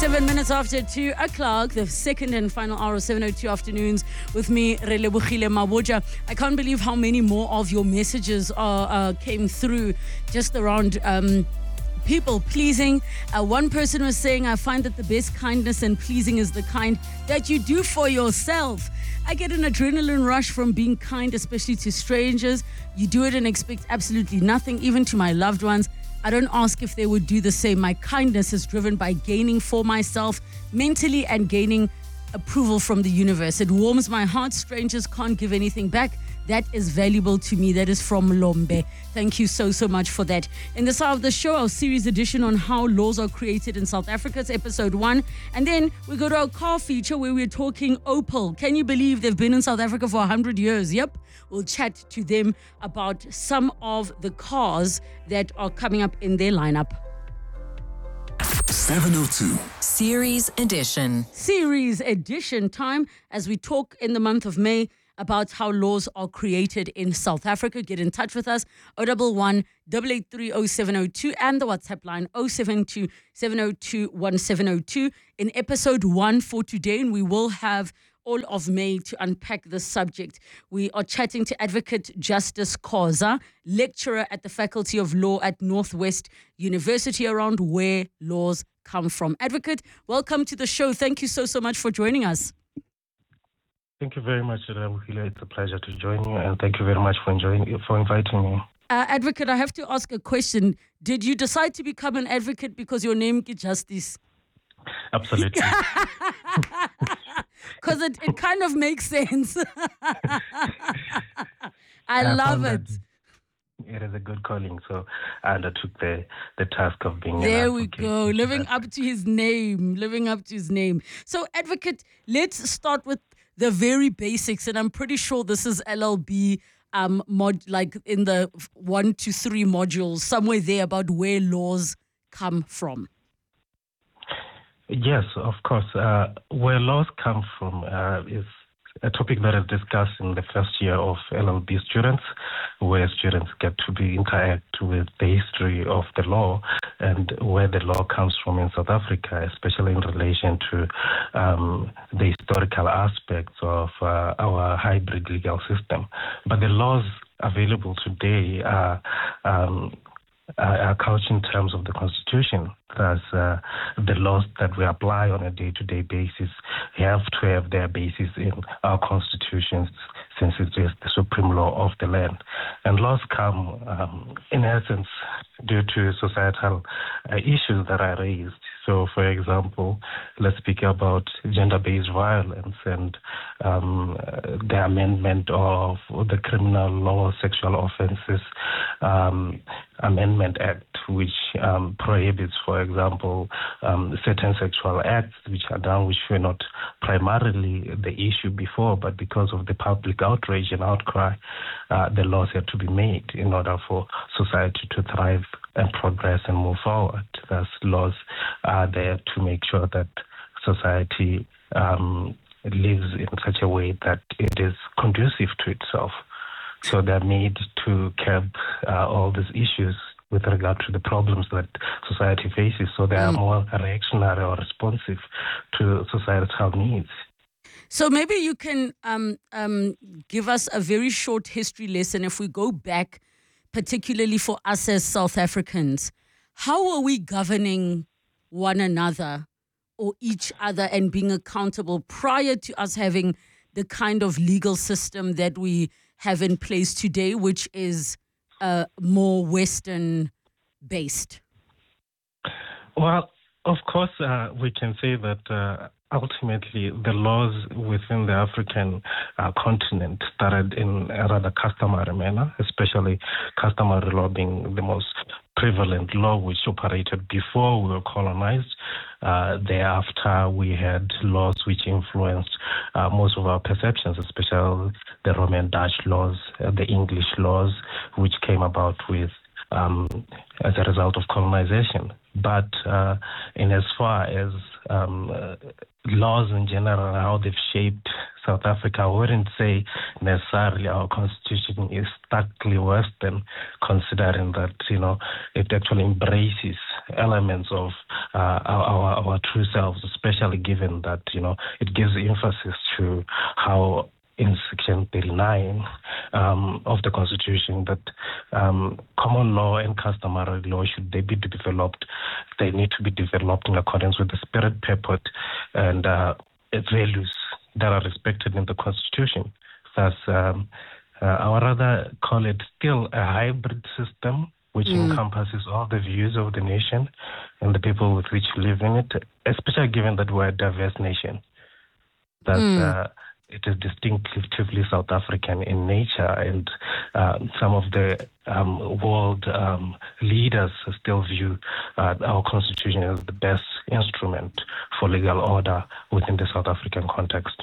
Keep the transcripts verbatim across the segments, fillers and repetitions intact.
Seven minutes after two o'clock, the second and final hour of seven oh two afternoons with me, Relebogile Maboja. I can't believe how many more of your messages are, uh, came through just around um, people pleasing. Uh, one person was saying, I find that the best kindness and pleasing is the kind that you do for yourself. I get an adrenaline rush from being kind, especially to strangers. You do it and expect absolutely nothing, even to my loved ones. I don't ask if they would do the same. My kindness is driven by gaining for myself mentally and gaining approval from the universe. It warms my heart. Strangers can't give anything back. That is valuable to me. That is from Lombe. Thank you so, so much for that. In this hour of the show, our series edition on how laws are created in South Africa. It's episode one. And then we go to our car feature where we're talking Opel. Can you believe they've been in South Africa for one hundred years? Yep. We'll chat to them about some of the cars that are coming up in their lineup. seven oh two. Series edition. Series edition time as we talk in the month of May about how laws are created in South Africa. Get in touch with us, oh one one, eight eight three, oh seven oh two, and the WhatsApp line, oh seven two, seven oh two, one seven oh two. In episode one for today, and we will have all of May to unpack this subject. We are chatting to Advocate Justice Khoza, lecturer at the Faculty of Law at Northwest University, around where laws come from. Advocate, welcome to the show. Thank you so, so much for joining us. Thank you very much, Relebogile. It's a pleasure to join you, and thank you very much for enjoying for inviting me. Uh, advocate, I have to ask a question. Did you decide to become an advocate because your name is Justice? Absolutely. Because it, it kind of makes sense. I, I love it. It is a good calling, so I undertook the, the task of being there an we advocate. go, living up to his name, living up to his name. So, Advocate, let's start with the very basics, and I'm pretty sure this is L L B, um, mod like in the one to three modules, somewhere there about where laws come from. Yes, of course. Uh, where laws come from uh, is a topic that is discussed in the first year of L L B students, where students get to be interact with the history of the law and where the law comes from in South Africa, especially in relation to um, the historical aspects of uh, our hybrid legal system. But the laws available today are um, are couched in terms of the Constitution. Thus, uh, the laws that we apply on a day-to-day basis have to have their basis in our Constitutions, since it is the supreme law of the land. And laws come, um, in essence, due to societal uh, issues that are raised. So, for example, let's speak about gender-based violence and um, the amendment of the Criminal Law Sexual Offences um, Amendment Act, which um, prohibits, for example, um, certain sexual acts which are done, which were not primarily the issue before, but because of the public outrage and outcry, uh, the laws had to be made in order for society to thrive and progress and move forward. Thus, laws are there to make sure that society um, lives in such a way that it is conducive to itself. So they're made to curb uh, all these issues with regard to the problems that society faces. So they are mm. more reactionary or responsive to societal needs. So maybe you can um, um, give us a very short history lesson if we go back, particularly for us as South Africans. How are we governing one another or each other and being accountable prior to us having the kind of legal system that we have in place today, which is uh, more Western based? Well, of course, uh, we can say that uh, ultimately the laws within the African uh, continent started in a rather customary manner, especially customary law being the most prevalent law which operated before we were colonized. Uh, thereafter, we had laws which influenced uh, most of our perceptions, especially the Roman Dutch laws, uh, the English laws, which came about with um, as a result of colonization. But uh, in as far as um, uh, laws in general, how they've shaped South Africa, I wouldn't say necessarily our constitution is starkly Western, considering that, you know, it actually embraces elements of uh, our, our, our true selves, especially given that, you know, it gives emphasis to how in Section thirty-nine um, of the Constitution that um, common law and customary law, should they be developed, they need to be developed in accordance with the spirit, purport, and uh, values that are respected in the Constitution. Thus, um, uh, I would rather call it still a hybrid system, which mm. encompasses all the views of the nation and the people with which live in it, especially given that we're a diverse nation. Thus, mm. uh, it is distinctively South African in nature, and uh, some of the um, world um, leaders still view uh, our constitution as the best instrument for legal order within the South African context.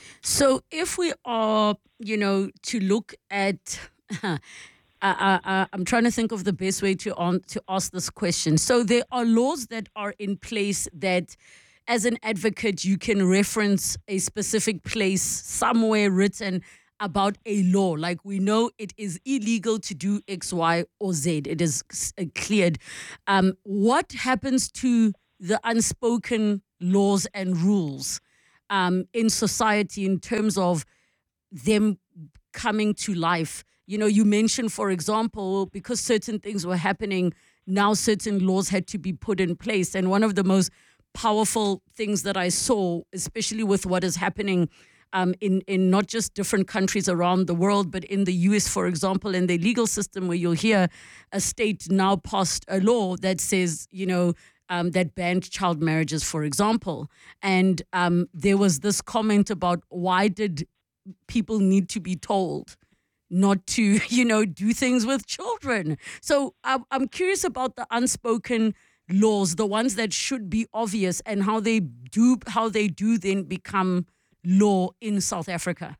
So if we are, you know, to look at, uh, uh, uh, I'm trying to think of the best way to, on, to ask this question. So there are laws that are in place that, as an advocate, you can reference a specific place somewhere written about a law. Like, we know it is illegal to do X, Y, or Z. It is cleared. Um, what happens to the unspoken laws and rules um, in society in terms of them coming to life? You know, you mentioned, for example, because certain things were happening, now certain laws had to be put in place. And one of the most powerful things that I saw, especially with what is happening um, in, in not just different countries around the world, but in the U S, for example, in the legal system, where you'll hear a state now passed a law that says, you know, um, that banned child marriages, for example. And um, there was this comment about, why did people need to be told not to, you know, do things with children? So I'm, I'm curious about the unspoken laws, the ones that should be obvious, and how they do how they do then become law in South Africa.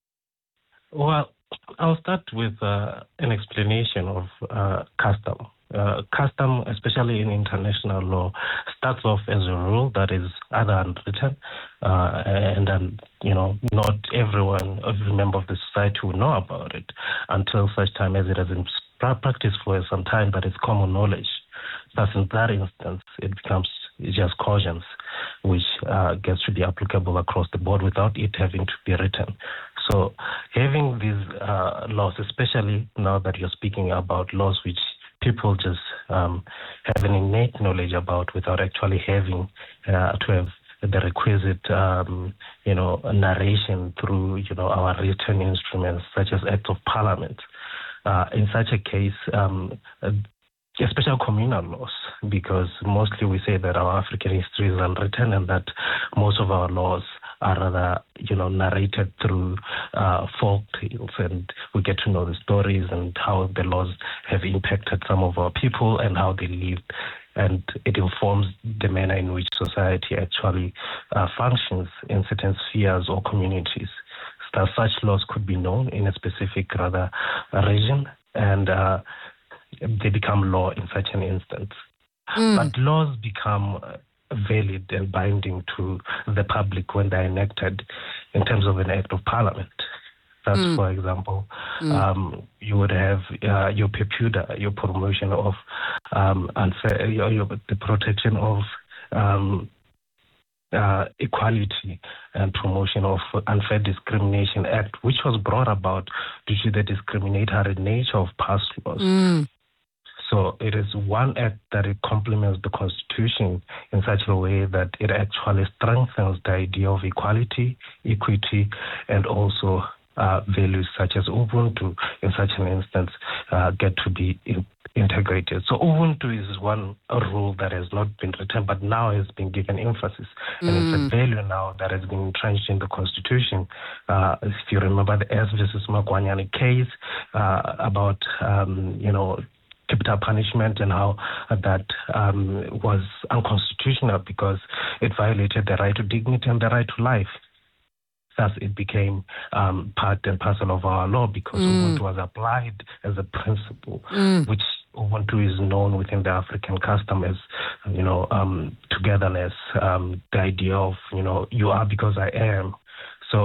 Well, I'll start with uh, an explanation of uh, custom. Uh, custom, especially in international law, starts off as a rule that is either unwritten, uh, and then, you know, not everyone, every member of the society will know about it until such time as it has been practiced for some time, that it's common knowledge. Thus, in that instance, it becomes just cautions, which uh, gets to be applicable across the board without it having to be written. So having these uh, laws, especially now that you're speaking about laws which people just um, have an innate knowledge about without actually having uh, to have the requisite, um, you know, narration through, you know, our written instruments such as Acts of Parliament. Uh, in such a case, um, especially communal laws, because mostly we say that our African history is unwritten and that most of our laws are rather, you know, narrated through uh, folk tales, and we get to know the stories and how the laws have impacted some of our people and how they lived, and it informs the manner in which society actually uh, functions in certain spheres or communities. So such laws could be known in a specific rather region, and uh, they become law in such an instance. Mm. But laws become valid and binding to the public when they're enacted in terms of an act of parliament. Thus, mm. for example, mm. um, you would have uh, your PEPUDA, your promotion of um, unfair, your, your, the protection of um, uh, equality and promotion of Unfair Discrimination Act, which was brought about due to the discriminatory nature of past laws. Mm. So it is one act that it complements the Constitution in such a way that it actually strengthens the idea of equality, equity, and also uh, values such as Ubuntu, in such an instance, uh, get to be in, integrated. So Ubuntu is one a rule that has not been written, but now has been given emphasis. Mm. And it's a value now that has been entrenched in the Constitution. Uh, if you remember the S versus Magwanyani case uh, about, um, you know, capital punishment and how that um, was unconstitutional because it violated the right to dignity and the right to life. Thus, it became um, part and parcel of our law because mm. Ubuntu was applied as a principle, mm. which Ubuntu is known within the African custom as, you know, um, togetherness, um, the idea of, you know, you are because I am. So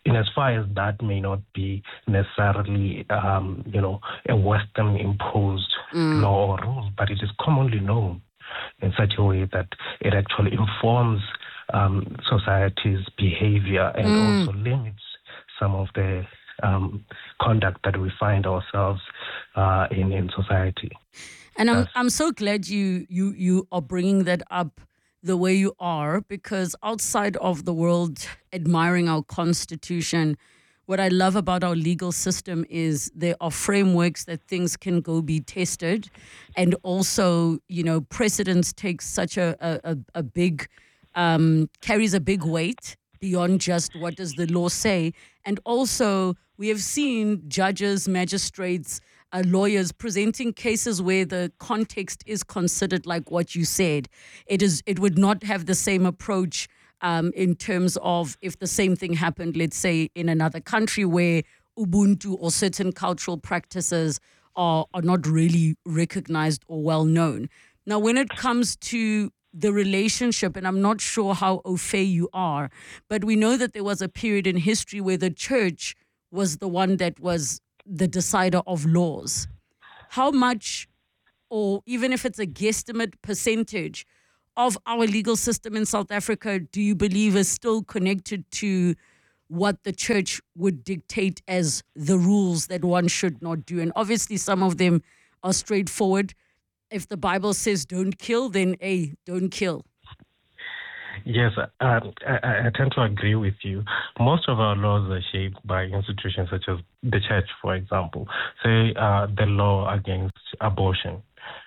in as far as that may not be necessarily, um, you know, a Western-imposed mm. law or rule, but it is commonly known in such a way that it actually informs um, society's behavior and mm. also limits some of the um, conduct that we find ourselves uh, in in society. And I'm I'm so glad you you you are bringing that up the way you are, because outside of the world admiring our constitution, what I love about our legal system is there are frameworks that things can go be tested, and also, you know, precedence takes such a a, a big um, carries a big weight beyond just what does the law say. And also we have seen judges, magistrates, uh, lawyers presenting cases where the context is considered like what you said. It is it would not have the same approach Um, in terms of if the same thing happened, let's say, in another country where Ubuntu or certain cultural practices are, are not really recognized or well known. Now, when it comes to the relationship, and I'm not sure how au fait you are, but we know that there was a period in history where the church was the one that was the decider of laws. How much, or even if it's a guesstimate percentage, of our legal system in South Africa do you believe is still connected to what the church would dictate as the rules that one should not do? And obviously some of them are straightforward. If the Bible says don't kill, then A, don't kill. Yes, uh, I, I tend to agree with you. Most of our laws are shaped by institutions such as the church, for example. Say uh, the law against abortion.